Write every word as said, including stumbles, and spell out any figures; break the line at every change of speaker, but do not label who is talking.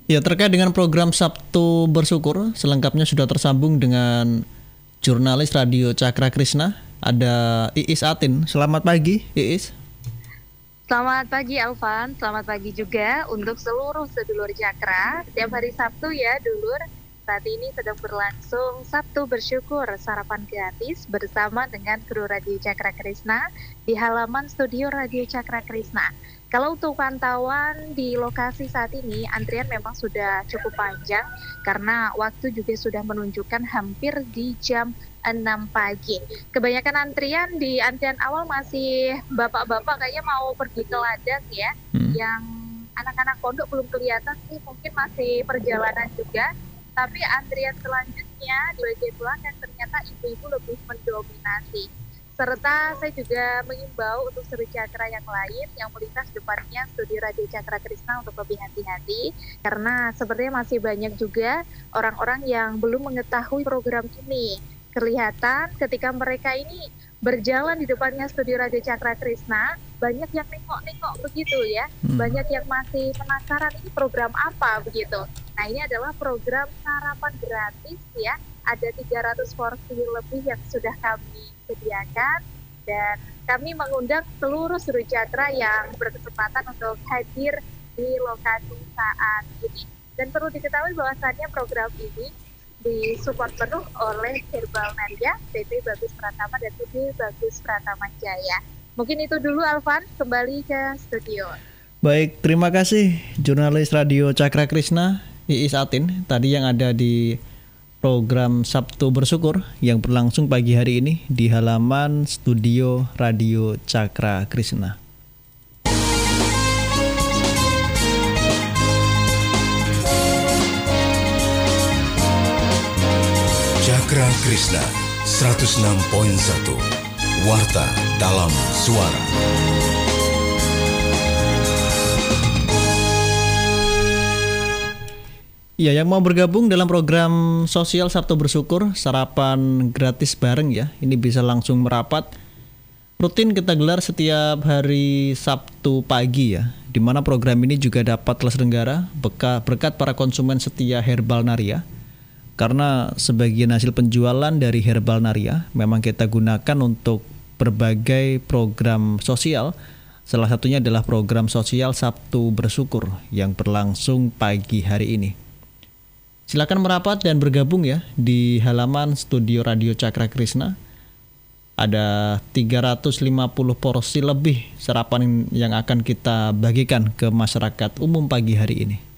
Ya, terkait dengan program Sabtu Bersyukur, selengkapnya sudah tersambung dengan jurnalis Radio Cakra Krishna, ada Iis Atin. Selamat pagi, Iis.
Selamat pagi Alvan, selamat pagi juga untuk seluruh sedulur Cakra. Setiap hari Sabtu ya dulur, saat ini sedang berlangsung Sabtu Bersyukur, sarapan gratis bersama dengan kru Radio Cakra Krishna di halaman studio Radio Cakra Krishna. Kalau untuk pantauan di lokasi saat ini, antrian memang sudah cukup panjang karena waktu juga sudah menunjukkan hampir di jam enam pagi. Kebanyakan antrian di antrian awal masih bapak-bapak kayaknya mau pergi ke ladang ya. Hmm. Yang anak-anak pondok belum kelihatan sih, mungkin masih perjalanan juga. Tapi antrian selanjutnya di bagian belakang ternyata ibu-ibu lebih mendominasi. Serta saya juga mengimbau untuk seru Cakra yang lain yang melintas depannya studi Radio Cakra Krishna untuk lebih hati-hati. Karena sepertinya masih banyak juga orang-orang yang belum mengetahui program ini. Kelihatan ketika mereka ini berjalan di depannya studi Radio Cakra Krishna, banyak yang nengok-nengok begitu ya. Hmm. Banyak yang masih penasaran ini program apa begitu. Nah, ini adalah program sarapan gratis ya. Ada tiga ratus porsi lebih yang sudah kami sediakan dan kami mengundang seluruh seru Cakra yang berkesempatan untuk hadir di lokasi saat ini. Dan perlu diketahui bahwasannya program ini disupport penuh oleh Herbal Naria, P T Bagus Pratama dan P T Bagus Pratama Jaya. Mungkin itu dulu Alvan, kembali ke studio.
Baik, terima kasih jurnalis Radio Cakra Krishna, Iis Atin, tadi yang ada di program Sabtu Bersyukur yang berlangsung pagi hari ini di halaman studio Radio Cakra Krishna.
Cakra Krishna seratus enam koma satu Warta dalam Suara.
Ya, yang mau bergabung dalam program sosial Sabtu Bersyukur, sarapan gratis bareng ya, ini bisa langsung merapat. Rutin kita gelar setiap hari Sabtu pagi ya, di mana program ini juga dapat terselenggara berkat para konsumen setia Herbal Naria. Karena sebagian hasil penjualan dari Herbal Naria memang kita gunakan untuk berbagai program sosial. Salah satunya adalah program sosial Sabtu Bersyukur yang berlangsung pagi hari ini. Silakan merapat dan bergabung ya di halaman studio Radio Cakra Krishna. Ada tiga ratus lima puluh porsi lebih sarapan yang akan kita bagikan ke masyarakat umum pagi hari ini.